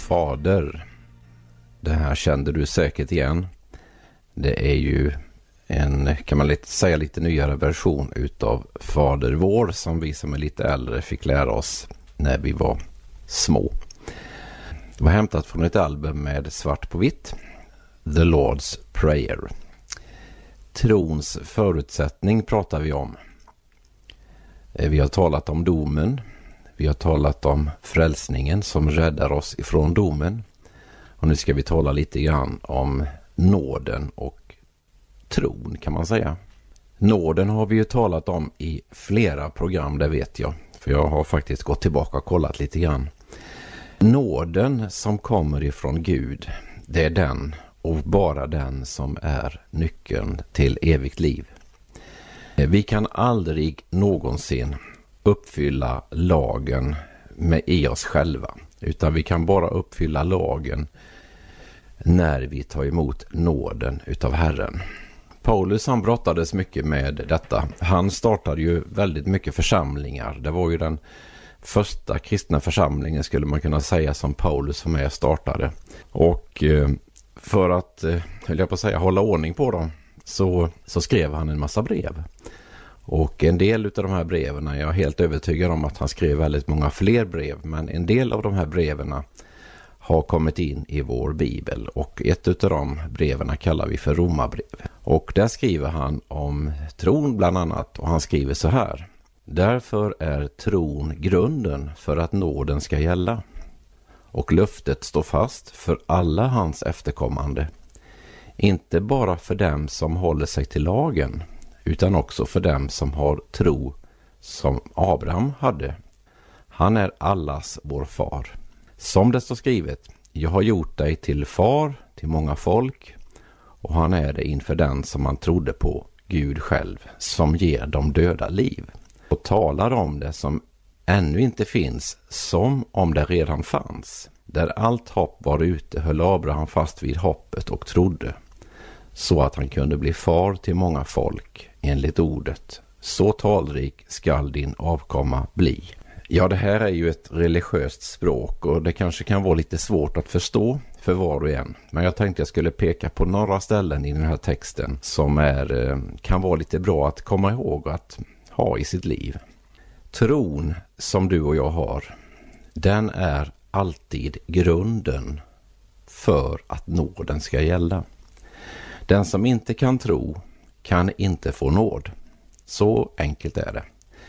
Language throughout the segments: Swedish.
fader. Det här kände du säkert igen. Det är ju en, kan man säga, lite nyare version utav Fader vår som vi som är lite äldre fick lära oss när vi var små. Det var hämtat från ett album med svart på vitt, The Lord's Prayer. Trons förutsättning pratar vi om. Vi har talat om domen. Vi har talat om frälsningen som räddar oss ifrån domen. Och nu ska vi tala lite grann om nåden och tron, kan man säga. Nåden har vi ju talat om i flera program, det vet jag. För jag har faktiskt gått tillbaka och kollat lite grann. Nåden som kommer ifrån Gud, det är den och bara den som är nyckeln till evigt liv. Vi kan aldrig någonsin uppfylla lagen i oss själva, utan vi kan bara uppfylla lagen när vi tar emot nåden utav Herren. Paulus, han brottades mycket med detta. Han startade ju väldigt mycket församlingar. Det var ju den första kristna församlingen, skulle man kunna säga, som Paulus som är startade. Och för att, höll jag på att säga, hålla ordning på dem så skrev han en massa brev. Och en del av de här breven, jag är helt övertygad om att han skrev väldigt många fler brev, men en del av de här breven har kommit in i vår bibel, och ett av de breven kallar vi för Romarbrev. Och där skriver han om tron bland annat, och han skriver så här: därför är tron grunden för att nåden ska gälla, och löftet står fast för alla hans efterkommande, inte bara för dem som håller sig till lagen, utan också för dem som har tro som Abraham hade. Han är allas vår far. Som det står skrivet: jag har gjort dig till far till många folk, och han är det inför den som man trodde på, Gud själv, som ger de döda liv. Och talar om det som ännu inte finns som om det redan fanns. Där allt hopp var ute höll Abraham fast vid hoppet och trodde, så att han kunde bli far till många folk enligt ordet: så talrik skall din avkomma bli. Ja, det här är ju ett religiöst språk, och det kanske kan vara lite svårt att förstå för var och en. Men jag tänkte jag skulle peka på några ställen i den här texten som kan vara lite bra att komma ihåg att ha i sitt liv. Tron som du och jag har, den är alltid grunden för att nåden ska gälla. Den som inte kan tro kan inte få nåd. Så enkelt är det.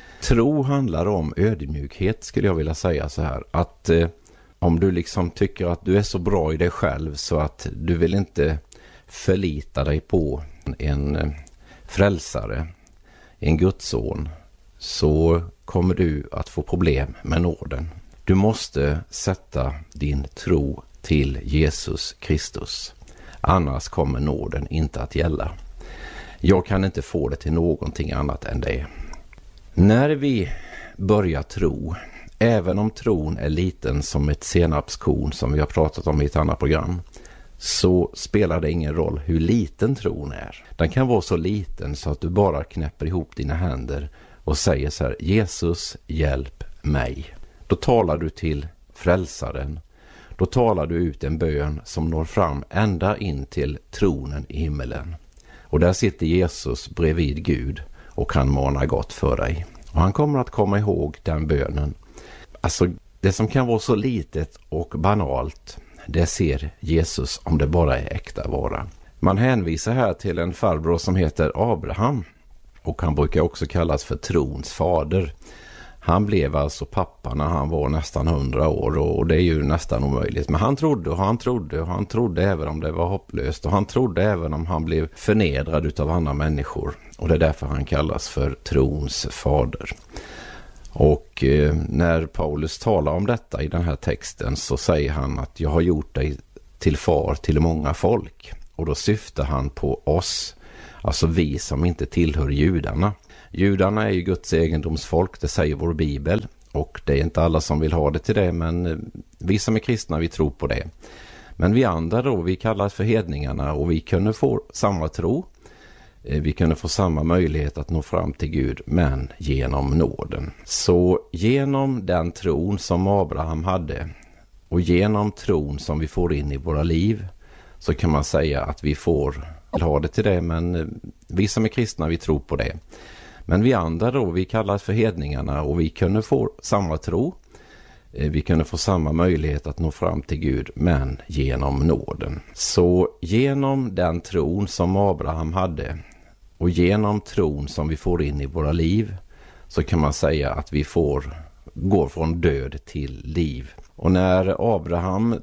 Tro handlar om ödmjukhet, skulle jag vilja säga så här. Att om du liksom tycker att du är så bra i dig själv så att du vill inte förlita dig på en frälsare, en Gudsson, så kommer du att få problem med nåden. Du måste sätta din tro till Jesus Kristus. Annars kommer nåden inte att gälla. Jag kan inte få det till någonting annat än det. När vi börjar tro, även om tron är liten som ett senapskorn som vi har pratat om i ett annat program, så spelar det ingen roll hur liten tron är. Den kan vara så liten så att du bara knäpper ihop dina händer och säger så här: Jesus, hjälp mig. Då talar du till frälsaren. Då talar du ut en bön som når fram ända in till tronen i himmelen. Och där sitter Jesus bredvid Gud och han manar gott för dig. Och han kommer att komma ihåg den bönen. Alltså, det som kan vara så litet och banalt, det ser Jesus om det bara är äkta vara. Man hänvisar här till en farbror som heter Abraham, och han brukar också kallas för trons fader. Han blev alltså pappa när han var nästan 100 år, och det är ju nästan omöjligt. Men han trodde och han trodde och han trodde även om det var hopplöst, och han trodde även om han blev förnedrad utav andra människor. Och det är därför han kallas för trons fader. Och när Paulus talar om detta i den här texten så säger han att jag har gjort dig till far till många folk. Och då syftar han på oss, alltså vi som inte tillhör judarna. Judarna är ju Guds egendomsfolk, det säger vår bibel, och det är inte alla som vill ha det till det, men vi som är kristna, vi tror på det. Men vi andra då, vi kallas för hedningarna, och vi kunde få samma tro, vi kunde få samma möjlighet att nå fram till Gud, men genom nåden. Så genom den tron som Abraham hade Och genom tron som vi får in i våra liv så kan man säga att vi får ha det till det, men vi som är kristna, vi tror på det. Men vi andra då, vi kallas för hedningarna och vi kunde få samma tro. Vi kunde få samma möjlighet att nå fram till Gud, men genom nåden. Så genom den tron som Abraham hade och genom tron som vi får in i våra liv så kan man säga att vi går från död till liv. Och när Abraham